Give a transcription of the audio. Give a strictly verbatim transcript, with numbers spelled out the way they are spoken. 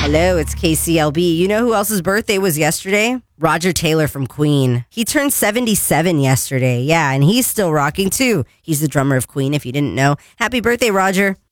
Hello, it's K C L B. You know who else's birthday was yesterday? Roger Taylor from Queen. He turned seventy-seven yesterday. Yeah, and he's still rocking too. He's the drummer of Queen, if you didn't know. Happy birthday, Roger.